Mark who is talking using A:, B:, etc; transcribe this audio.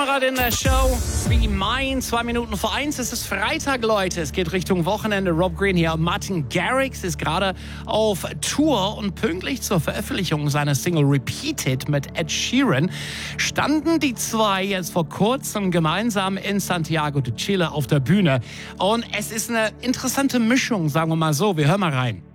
A: Konrad in der Show. Be Mine, 1:02. Es ist Freitag, Leute. Es geht Richtung Wochenende. Rob Green hier. Martin Garrix ist gerade auf Tour und pünktlich zur Veröffentlichung seiner Single Repeated mit Ed Sheeran standen die zwei jetzt vor kurzem gemeinsam in Santiago de Chile auf der Bühne. Und es ist eine interessante Mischung, sagen wir mal so. Wir hören mal rein.